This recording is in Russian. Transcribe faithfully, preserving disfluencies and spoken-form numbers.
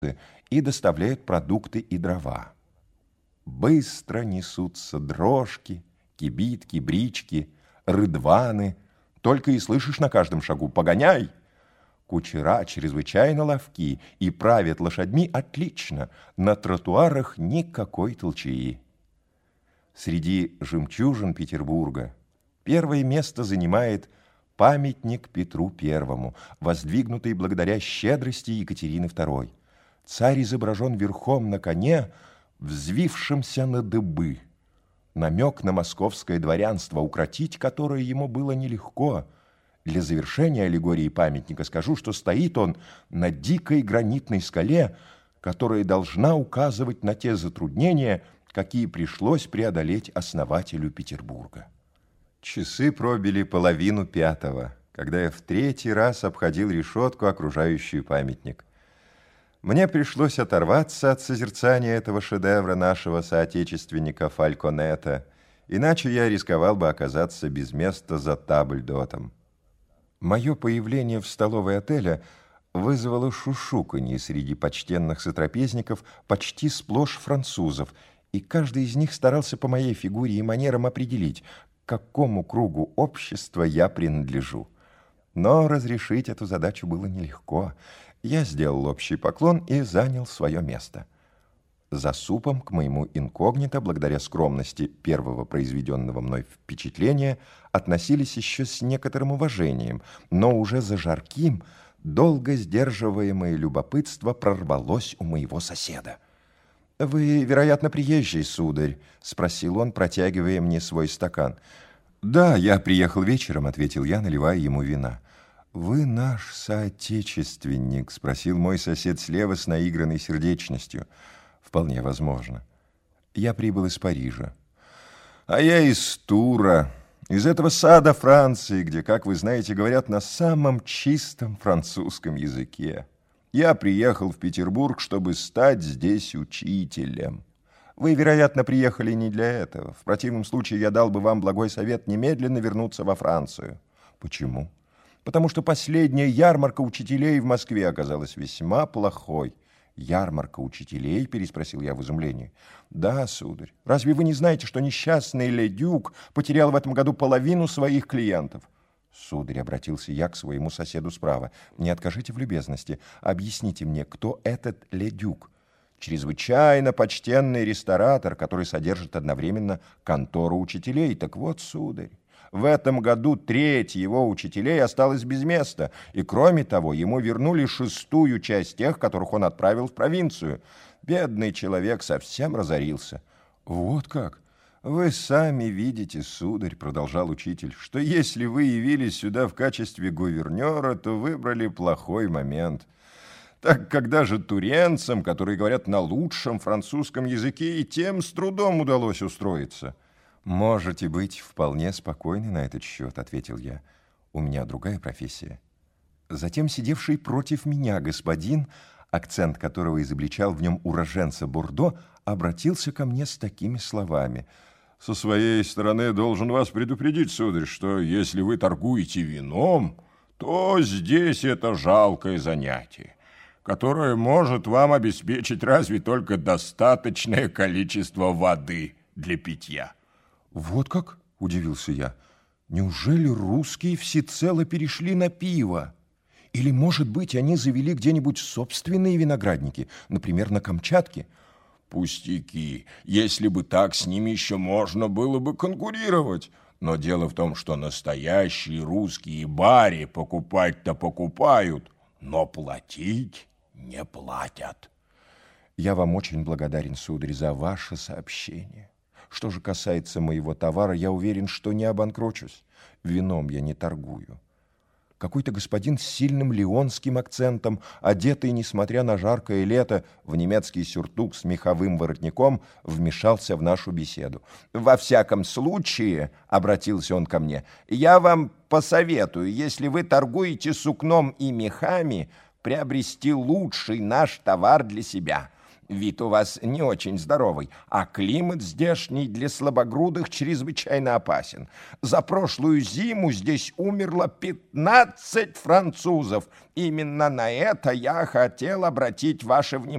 и доставляют продукты и дрова. Быстро несутся дрожки, кибитки, брички, рыдваны. Только и слышишь на каждом шагу: «Погоняй!» Кучера чрезвычайно ловки и правят лошадьми отлично. На тротуарах никакой толчаи. Среди жемчужин Петербурга первое место занимает памятник Петру Первому, воздвигнутый благодаря щедрости Екатерины Второй. Царь изображен верхом на коне, взвившемся на дыбы. Намек на московское дворянство, укротить которое ему было нелегко. Для завершения аллегории памятника скажу, что стоит он на дикой гранитной скале, которая должна указывать на те затруднения, какие пришлось преодолеть основателю Петербурга. Часы пробили половину пятого, когда я в третий раз обходил решетку, окружающую памятник. Мне пришлось оторваться от созерцания этого шедевра нашего соотечественника Фальконета, иначе я рисковал бы оказаться без места за табльдотом. Мое появление в столовой отеля вызвало шушуканье среди почтенных сотрапезников, почти сплошь французов, и каждый из них старался по моей фигуре и манерам определить, к какому кругу общества я принадлежу. Но разрешить эту задачу было нелегко. Я сделал общий поклон и занял свое место. За супом, к моему инкогнито, благодаря скромности первого произведенного мной впечатления, относились еще с некоторым уважением, но уже за жарким, долго сдерживаемое любопытство прорвалось у моего соседа. «Вы, вероятно, приезжий, сударь?» — спросил он, протягивая мне свой стакан. «Да, я приехал вечером», — ответил я, наливая ему вина. «Вы наш соотечественник?» — спросил мой сосед слева с наигранной сердечностью. «Вполне возможно. Я прибыл из Парижа». «А я из Тура, из этого сада Франции, где, как вы знаете, говорят на самом чистом французском языке. Я приехал в Петербург, чтобы стать здесь учителем. Вы, вероятно, приехали не для этого. В противном случае я дал бы вам благой совет немедленно вернуться во Францию». «Почему?» «Потому что последняя ярмарка учителей в Москве оказалась весьма плохой». «Ярмарка учителей?» — переспросил я в изумлении. «Да, сударь. Разве вы не знаете, что несчастный Ле-Дюк потерял в этом году половину своих клиентов?» «Сударь», — обратился я к своему соседу справа, — «не откажите в любезности. Объясните мне, кто этот Ле-Дюк?» «Чрезвычайно почтенный ресторатор, который содержит одновременно контору учителей. Так вот, сударь, в этом году треть его учителей осталась без места, и, кроме того, ему вернули шестую часть тех, которых он отправил в провинцию. Бедный человек совсем разорился». «Вот как? Вы сами видите, сударь, — продолжал учитель, — что если вы явились сюда в качестве гувернера, то выбрали плохой момент. Так когда же туренцам, которые говорят на лучшем французском языке, и тем с трудом удалось устроиться?» «Можете быть вполне спокойны на этот счет», — ответил я. «У меня другая профессия». Затем сидевший против меня господин, акцент которого изобличал в нем уроженца Бордо, обратился ко мне с такими словами. «Со своей стороны должен вас предупредить, сударь, что если вы торгуете вином, то здесь это жалкое занятие, которое может вам обеспечить разве только достаточное количество воды для питья». «Вот как?» — удивился я. «Неужели русские всецело перешли на пиво? Или, может быть, они завели где-нибудь собственные виноградники, например, на Камчатке?» «Пустяки! Если бы так, с ними еще можно было бы конкурировать. Но дело в том, что настоящие русские бари покупать-то покупают, но платить не платят». «Я вам очень благодарен, сударь, за ваше сообщение. Что же касается моего товара, я уверен, что не обанкрочусь. Вином я не торгую». Какой-то господин с сильным леонским акцентом, одетый, несмотря на жаркое лето, в немецкий сюртук с меховым воротником, вмешался в нашу беседу. «Во всяком случае, — обратился он ко мне, — я вам посоветую, если вы торгуете сукном и мехами, приобрести лучший наш товар для себя. Вид у вас не очень здоровый, а климат здешний для слабогрудых чрезвычайно опасен. За прошлую зиму здесь умерло пятнадцать французов. Именно на это я хотел обратить ваше внимание.